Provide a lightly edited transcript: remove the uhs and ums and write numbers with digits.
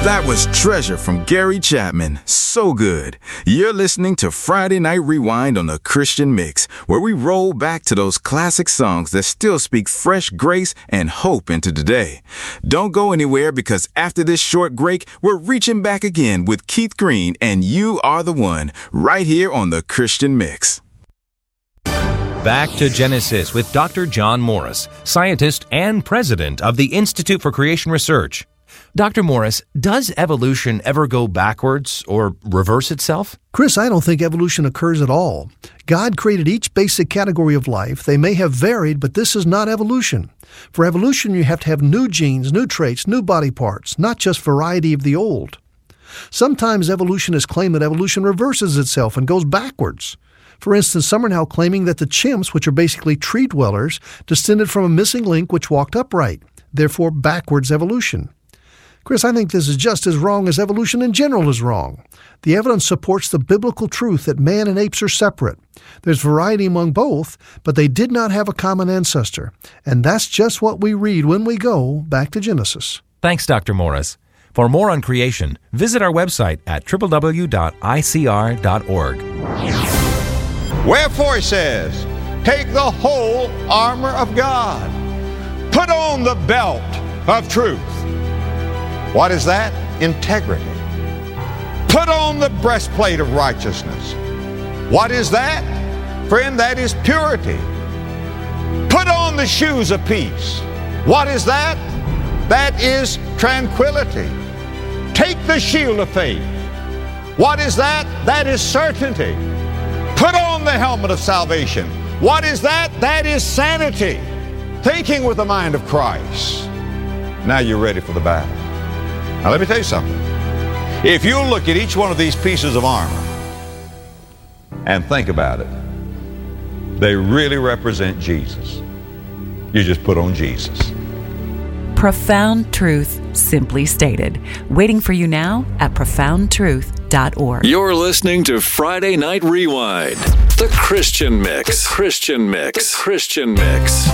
That was Treasure from Gary Chapman. So good. You're listening to Friday Night Rewind on the Christian Mix, where we roll back to those classic songs that still speak fresh grace and hope into today. Don't go anywhere, because after this short break, we're reaching back again with Keith Green and You Are the One, right here on the Christian Mix. Back to Genesis with Dr. John Morris, scientist and president of the Institute for Creation Research. Dr. Morris, does evolution ever go backwards or reverse itself? Chris, I don't think evolution occurs at all. God created each basic category of life. They may have varied, but this is not evolution. For evolution, you have to have new genes, new traits, new body parts, not just variety of the old. Sometimes evolutionists claim that evolution reverses itself and goes backwards. For instance, some are now claiming that the chimps, which are basically tree dwellers, descended from a missing link which walked upright, therefore backwards evolution. Chris, I think this is just as wrong as evolution in general is wrong. The evidence supports the biblical truth that man and apes are separate. There's variety among both, but they did not have a common ancestor. And that's just what we read when we go back to Genesis. Thanks, Dr. Morris. For more on creation, visit our website at www.icr.org. Wherefore, it says, take the whole armor of God. Put on the belt of truth. What is that? Integrity. Put on the breastplate of righteousness. What is that? Friend, that is purity. Put on the shoes of peace. What is that? That is tranquility. Take the shield of faith. What is that? That is certainty. Put on the helmet of salvation. What is that? That is sanity. Thinking with the mind of Christ. Now you're ready for the battle. Now let me tell you something. If you look at each one of these pieces of armor and think about it, they really represent Jesus. You just put on Jesus. Profound truth, simply stated. Waiting for you now at profoundtruth.org. You're listening to Friday Night Rewind, the Christian Mix. The Christian Mix. The Christian Mix.